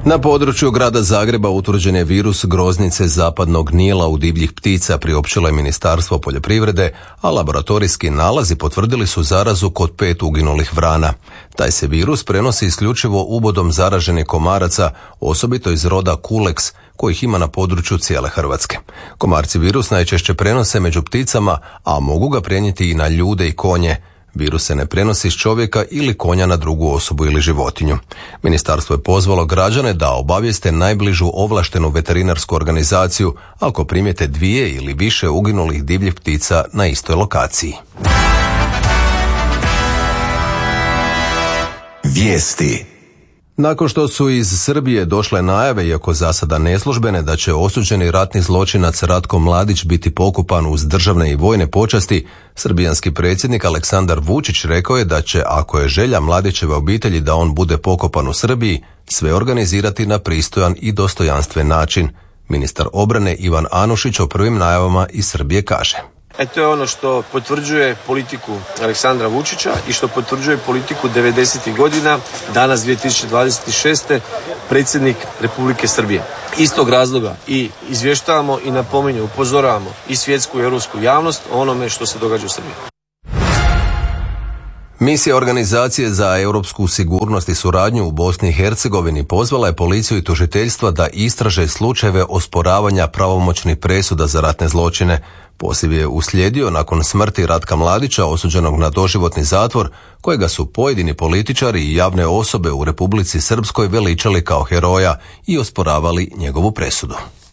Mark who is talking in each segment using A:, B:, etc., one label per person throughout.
A: Na području grada Zagreba utvrđen je virus groznice zapadnog Nila u divljih ptica, priopćilo je Ministarstvo poljoprivrede, a laboratorijski nalazi potvrdili su zarazu kod 5 uginulih vrana. Taj se virus prenosi isključivo ubodom zaraženih komaraca, osobito iz roda Culex, kojih ima na području cijele Hrvatske. Komarci virus najčešće prenose među pticama, a mogu ga prenijeti i na ljude i konje. Virus se ne prenosi s čovjeka ili konja na drugu osobu ili životinju. Ministarstvo je pozvalo građane da obavijeste najbližu ovlaštenu veterinarsku organizaciju ako primijete 2 ili više uginulih divljih ptica na istoj lokaciji.
B: Vijesti.
A: Nakon što su iz Srbije došle najave, iako za sada neslužbene, da će osuđeni ratni zločinac Ratko Mladić biti pokopan uz državne i vojne počasti, srbijanski predsjednik Aleksandar Vučić rekao je da će, ako je želja Mladićeve obitelji da on bude pokopan u Srbiji, sve organizirati na pristojan i dostojanstven način. Ministar obrane Ivan Anušić o prvim najavama iz Srbije kaže:
C: To je ono što potvrđuje politiku Aleksandra Vučića i što potvrđuje politiku 90. godina, danas 2026. predsjednik Republike Srbije. Istog razloga i izvještavamo i napominju, upozoravamo i svjetsku i europsku javnost o onome što se događa u Srbiji.
A: Misija Organizacije za europsku sigurnost i suradnju u Bosni i Hercegovini pozvala je policiju i tužiteljstva da istraže slučajeve osporavanja pravomoćnih presuda za ratne zločine. Poziv je uslijedio nakon smrti Ratka Mladića, osuđenog na doživotni zatvor, kojega su pojedini političari i javne osobe u Republici Srpskoj veličali kao heroja i osporavali njegovu presudu.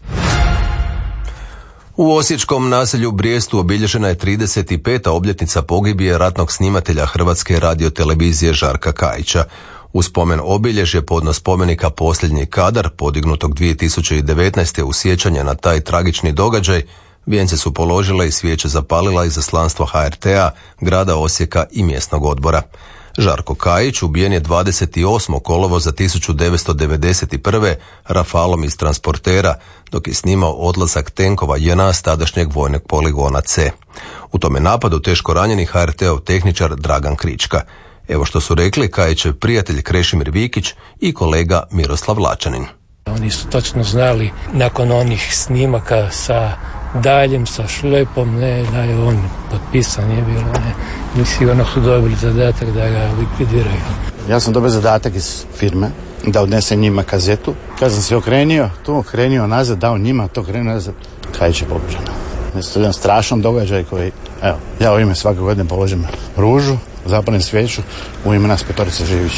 A: U osječkom naselju Brijestu obilježena je 35. obljetnica pogibije ratnog snimatelja Hrvatske radiotelevizije Žarka Kajića. U spomen obilježje podno spomenika Posljednji kadar, podignutog 2019. u sjećanje na taj tragični događaj, vijence su položile i svijeće zapalila izaslanstvo HRT-a, grada Osijeka i mjesnog odbora. Žarko Kajić ubijen je 28. kolovoza 1991. Rafalom iz transportera, dok je snimao odlazak tenkova JNA s tadašnjeg vojnog poligona C. U tome napadu teško ranjeni HRT-ov tehničar Dragan Krička. Evo što su rekli Kajićev prijatelj Krešimir Vikić i kolega Miroslav Lačanin.
D: Oni su točno znali nakon onih snimaka sa daljem, sa šlepom, ne, da je on potpisan, je bilo, ne. I sigurno su dobili zadatak da ga likvidiraju.
E: Ja sam dobio zadatak iz firme da odnesem njima kazetu. Kad sam se okrenio nazad, dao njima, to krenuo nazad, Kajić je pobiđen. To je jedan strašan događaj koji, evo, ja u ime svake godine položim ružu, zapalim svijeću, u ime nas 5 živić.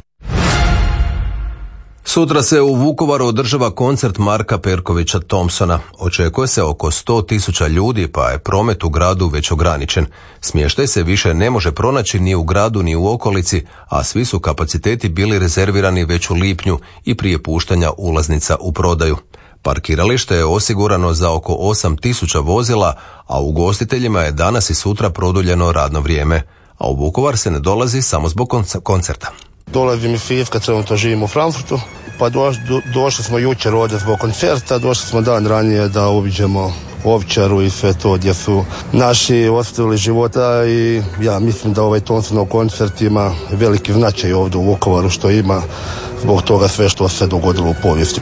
A: Sutra se u Vukovaru održava koncert Marka Perkovića Thompsona. Očekuje se oko 100.000 ljudi, pa je promet u gradu već ograničen. Smještaj se više ne može pronaći ni u gradu ni u okolici, a svi su kapaciteti bili rezervirani već u lipnju i prije puštanja ulaznica u prodaju. Parkiralište je osigurano za oko 8.000 vozila, a ugostiteljima je danas i sutra produljeno radno vrijeme. A u Vukovar se ne dolazi samo zbog koncerta.
F: Dolazim iz Siska, trenutno živim u Frankfurtu, pa došli smo jučer ovdje zbog koncerta, došli smo dan ranije da obiđemo Ovčaru i sve to gdje su naši ostavili života i ja mislim da ovaj Thompsonov koncert ima veliki značaj ovdje u Vukovaru što ima zbog toga sve što se dogodilo u povijesti.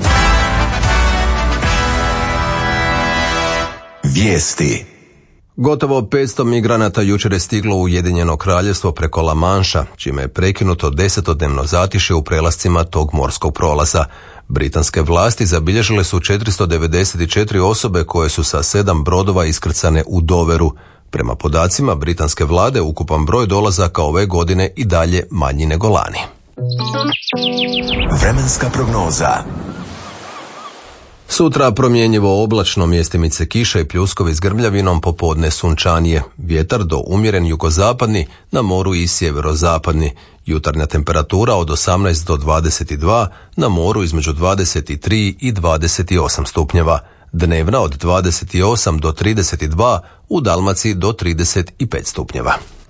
B: Vijesti.
A: Gotovo 500 migranata jučer je stiglo u Ujedinjeno Kraljevstvo preko La Manša, čime je prekinuto 10-dnevno zatišje u prelascima tog morskog prolaza. Britanske vlasti zabilježile su 494 osobe koje su sa 7 brodova iskrcane u Doveru. Prema podacima britanske vlade, ukupan broj dolazaka ove godine i dalje manji nego lani.
B: Vremenska prognoza.
A: Sutra promjenjivo oblačno, mjestimice kiša i pljuskovi s grmljavinom, popodne sunčanije. Vjetar do umjeren jugozapadni, na moru i sjeverozapadni. Jutarnja temperatura od 18 do 22, na moru između 23 i 28 stupnjeva. Dnevna od 28 do 32, u Dalmaciji do 35 stupnjeva.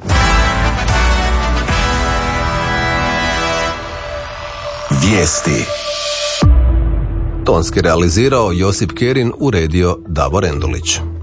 B: Vijesti.
A: Tonski realizirao Josip Kerin, uredio Davor Endulić.